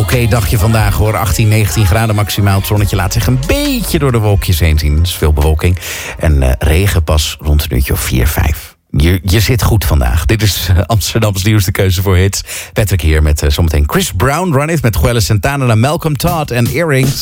oké dagje vandaag hoor. 18, 19 graden maximaal. Het zonnetje laat zich een beetje door de wolkjes heen zien. Er is veel bewolking. En regen pas rond een uurtje of 4, 5. Je zit goed vandaag. Dit is Amsterdams nieuwste keuze voor hits. Patrick hier met zometeen Chris Brown, Run It met Joelle Santana, Malcolm Todd en Earrings.